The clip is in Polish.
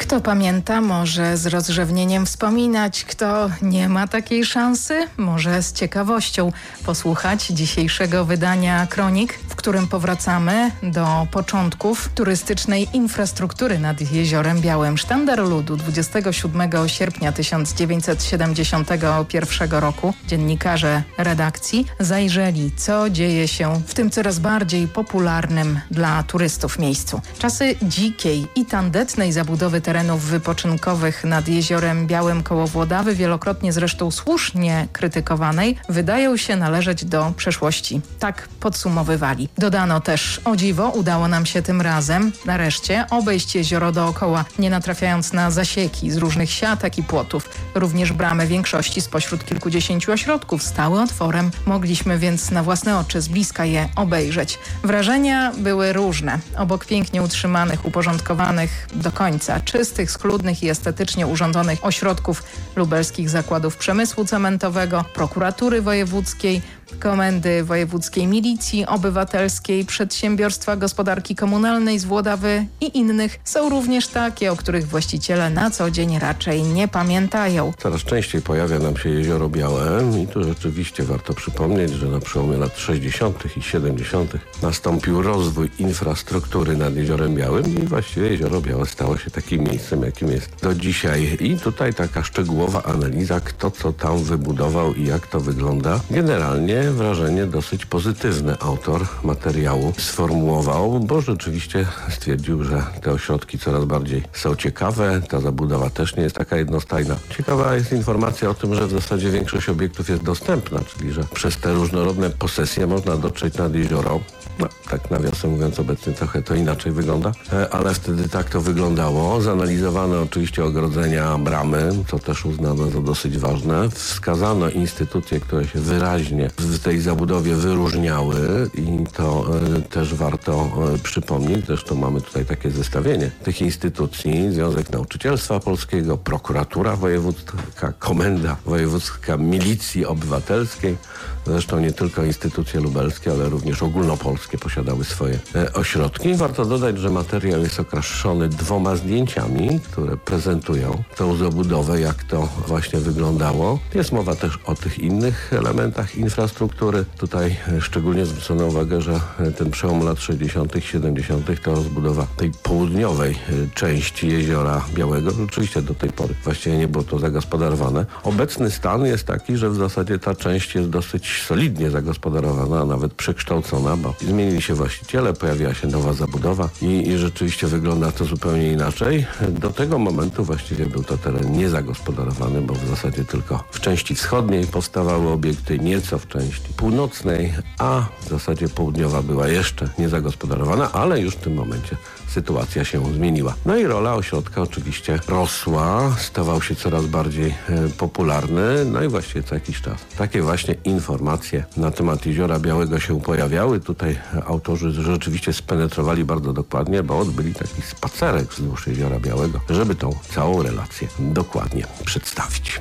Kto pamięta, może z rozrzewnieniem wspominać. Kto nie ma takiej szansy, może z ciekawością posłuchać dzisiejszego wydania Kronik, w którym powracamy do początków turystycznej infrastruktury nad Jeziorem Białym. Sztandar ludu 27 sierpnia 1971 roku dziennikarze redakcji zajrzeli, co dzieje się w tym coraz bardziej popularnym dla turystów miejscu. Czasy dzikiej i tandetnej zabudowy terenów wypoczynkowych nad Jeziorem Białym koło Włodawy, wielokrotnie zresztą słusznie krytykowanej, wydają się należeć do przeszłości. Tak podsumowywali. Dodano też, o dziwo, udało nam się tym razem nareszcie obejść jezioro dookoła, nie natrafiając na zasieki z różnych siatek i płotów. Również bramy większości spośród kilkudziesięciu ośrodków stały otworem. Mogliśmy więc na własne oczy z bliska je obejrzeć. Wrażenia były różne. Obok pięknie utrzymanych, uporządkowanych do końca, czystych, schludnych i estetycznie urządzonych ośrodków lubelskich zakładów przemysłu cementowego, prokuratury wojewódzkiej, Komendy Wojewódzkiej Milicji Obywatelskiej, Przedsiębiorstwa Gospodarki Komunalnej z Włodawy i innych, są również takie, o których właściciele na co dzień raczej nie pamiętają. Coraz częściej pojawia nam się Jezioro Białe i tu rzeczywiście warto przypomnieć, że na przełomie lat 60. i 70. nastąpił rozwój infrastruktury nad Jeziorem Białym i właściwie Jezioro Białe stało się takim miejscem, jakim jest do dzisiaj. I tutaj taka szczegółowa analiza, kto co tam wybudował i jak to wygląda. Generalnie wrażenie dosyć pozytywne autor materiału sformułował, bo rzeczywiście stwierdził, że te ośrodki coraz bardziej są ciekawe, ta zabudowa też nie jest taka jednostajna. Ciekawa jest informacja o tym, że w zasadzie większość obiektów jest dostępna, czyli że przez te różnorodne posesje można dotrzeć nad jezioro. No, tak nawiasem mówiąc, obecnie trochę to inaczej wygląda, ale wtedy tak to wyglądało. Zanalizowano oczywiście ogrodzenia, bramy, co też uznano za dosyć ważne. Wskazano instytucje, które się wyraźnie w tej zabudowie wyróżniały i to też warto przypomnieć. Zresztą mamy tutaj takie zestawienie tych instytucji. Związek Nauczycielstwa Polskiego, Prokuratura Wojewódzka, Komenda Wojewódzka Milicji Obywatelskiej. Zresztą nie tylko instytucje lubelskie, ale również ogólnopolskie posiadały swoje ośrodki. Warto dodać, że materiał jest okraszony 2 zdjęciami, które prezentują tą zabudowę, jak to właśnie wyglądało. Jest mowa też o tych innych elementach infrastruktury. Tutaj szczególnie zwrócono uwagę, że ten przełom lat 60., 70. to rozbudowa tej południowej części Jeziora Białego. Rzeczywiście do tej pory właściwie nie było to zagospodarowane. Obecny stan jest taki, że w zasadzie ta część jest dosyć solidnie zagospodarowana, a nawet przekształcona, bo zmienili się właściciele, pojawiła się nowa zabudowa i rzeczywiście wygląda to zupełnie inaczej. Do tego momentu właściwie był to teren niezagospodarowany, bo w zasadzie tylko w części wschodniej powstawały obiekty, nieco w części północnej, a w zasadzie południowa była jeszcze niezagospodarowana, ale już w tym momencie sytuacja się zmieniła. No i rola ośrodka oczywiście rosła, stawał się coraz bardziej popularny, no i właściwie co jakiś czas takie właśnie informacje na temat Jeziora Białego się pojawiały. Tutaj autorzy rzeczywiście spenetrowali bardzo dokładnie, bo odbyli taki spacerek wzdłuż Jeziora Białego, żeby tą całą relację dokładnie przedstawić.